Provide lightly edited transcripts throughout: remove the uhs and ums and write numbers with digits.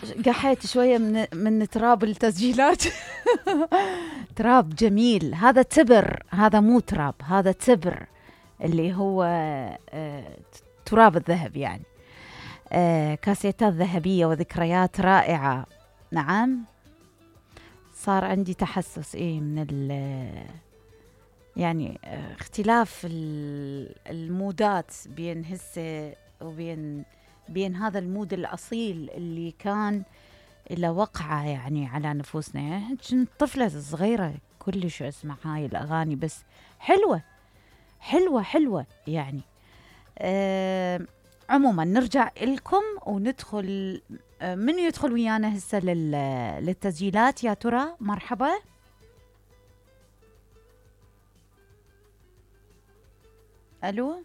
قحيت شوية من تراب التسجيلات. تراب جميل، هذا تبر، هذا مو تراب، هذا تبر اللي هو تراب الذهب يعني. كاسيتات ذهبية وذكريات رائعة. نعم، صار عندي تحسس من يعني اختلاف المودات بين هسه بين هذا المود الأصيل اللي كان له وقعة يعني على نفوسنا. يعني كنت طفلة صغيرة كلش أسمع هاي الأغاني، بس حلوة حلوة حلوة يعني. عموما نرجع لكم وندخل. من يدخل ويانا هسه للتسجيلات يا ترى؟ مرحبا. ألو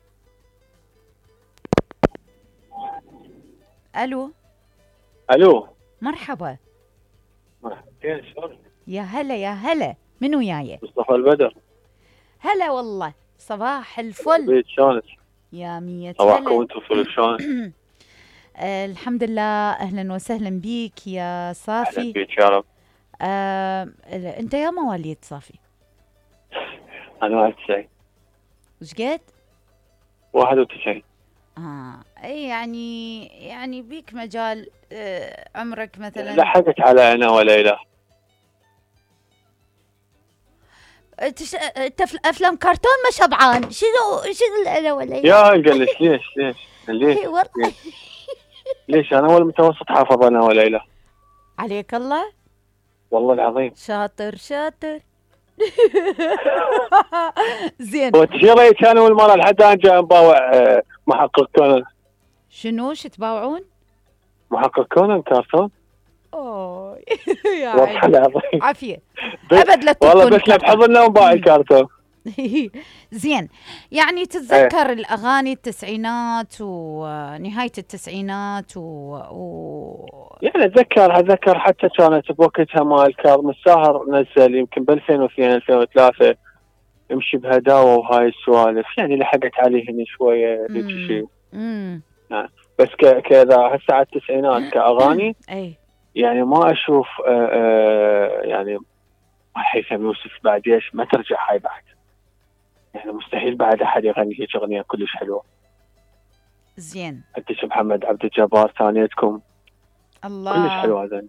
ألو الو، مرحبا. مرحبتين، شلونك؟ يا هلا يا هلا، من وياي؟ مصطفى البدر. هلا والله، صباح الفل. بيت شلونك؟ يا مية صباحكم هلا. وانتم بخير، شلونك؟ الحمد لله، أهلا وسهلا بيك يا اهلا صافي. بيك يا رب. أنت يا مواليد صافي؟ انا 91. وش قد؟ 91. أي يعني بيك مجال. عمرك مثلا لحقت على انا وليلى. انت في افلام كرتون ما شبعان؟ شنو انا ولا يا قال ليش اي والله. ليش انا اول متوسط حافظ انا وليلى. عليك الله، والله العظيم. شاطر شاطر. زين. هو تشيري كان اول مره لحد الان جاي مباوع محقق كونان. شنو تباوعون؟ محقق كونان كرتون. اوه. والله العظيم عافيه. ابد لا تكون والله بس بحضرنا مباوع الكرتون. زين، يعني تتذكر الأغاني التسعينات ونهاية التسعينات يعني أتذكر حتى كانت بوقتها مال كاظم الساهر نزل يمكن ب 2002 2003 يمشي بهداوة وهاي السوالف، يعني لحقت عليه هني شوية هيك شيء. بس كذا هسه على التسعينات كأغاني يعني ما أشوف يعني هيثم يوسف بعد ايش ما ترجع هاي بعد، يعني مستحيل بعد احد يغني هيك اغنيه كلش حلوه. زين. قديش محمد عبد الجبار ثانيتكم الله كلش حلوه هذا.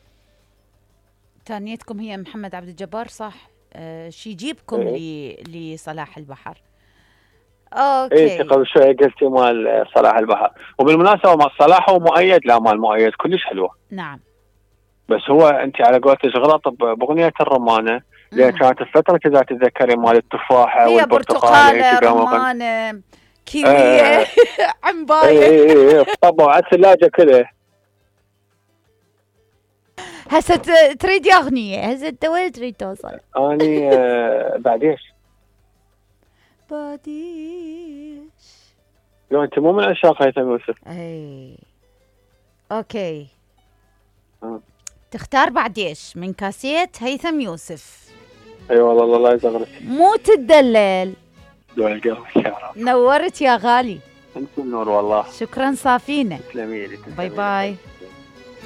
ثانيتكم هي محمد عبد الجبار صح. شي يجيبكم لصلاح البحر. اوكي. قبل شويه قلتي مال صلاح البحر، وبالمناسبه مال صلاح ومؤيد، لا مال مؤيد كلش حلوه. نعم. بس هو انت على قولتك غلط باغنيه الرمانه، لان كانت الفتره كذا تتذكري مال التفاحه والبرتقاله، رمانه، كيويه، عنبايه. طبعا على الثلاجه كذا. هسه تريد يا اغنيه، هسه انت وين تريد توصل؟ اني بعديش لو انت مو من عشاق هيثم يوسف. اي اوكي. تختار بعديش من كاسيت هيثم يوسف. اي والله الله يزغرك، مو تدلل. نورت نورت يا غالي. انت النور والله. شكرا صافينا. تسلمي لي. باي باي.